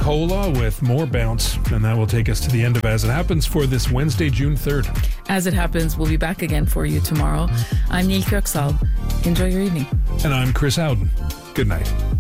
Cola with more bounce, and that will take us to the end of As It Happens for this Wednesday, June 3rd. As It Happens, we'll be back again for you tomorrow. I'm Neil Kirksall. Enjoy your evening. And I'm Chris Howden. Good night.